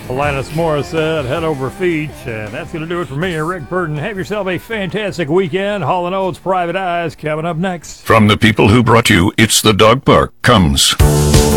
Alanis Morissette, Head Over Feet, and that's going to do it for me and Rick Burton. Have yourself a fantastic weekend. Hall & Oates, Private Eyes, coming up next. From the people who brought you It's the Dog Park comes